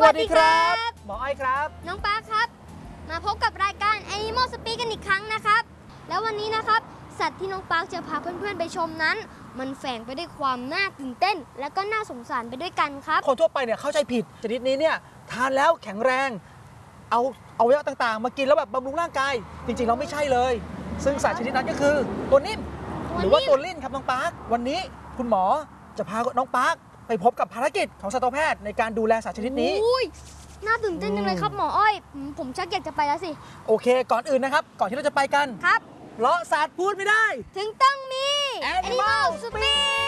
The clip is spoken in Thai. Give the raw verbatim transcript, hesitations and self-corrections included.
วัสดีครับหมออ้อยครับน้องปาครับมาพบกับรายการ Animal Speak กันอีกครั้งนะครับแล้ววันนี้นะครับสัตว์ที่น้องปาจะพาเพื่อนๆไปชมนั้นมันแฝงไปด้วยความน่าตื่นเต้นและก็น่าสงสารไปด้วยกันครับคนทั่วไปเนี่ยเข้าใจผิดชนิดนี้เนี่ยทานแล้วแข็งแรงเอาเอาอวัยวะต่างๆมากินแล้วแบบบำรุงร่างกายจริงๆเราไม่ใช่เลยซึ่งสัตว์ชนิดนั้นก็คือตัวนิ่มหรือว่าตัวลิ่นครับน้องปาร์ควันนี้คุณหมอจะพาน้องปาร์คไปพบกับภารกิจของสัตวแพทย์ในการดูแลสัตว์ชนิดนี้น่าตื่นเต้นจังเลยครับหมออ้อยผมชักอยากจะไปแล้วสิโอเคก่อนอื่นนะครับก่อนที่เราจะไปกันครับเพราะสัตว์พูดไม่ได้ถึงต้องมี Animal Speak